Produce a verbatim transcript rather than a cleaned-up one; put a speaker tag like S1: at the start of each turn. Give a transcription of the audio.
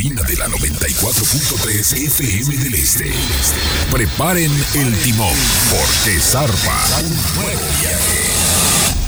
S1: cabina de la noventa y cuatro punto tres F M del Este. Preparen el timón, porque zarpa un nuevo viaje.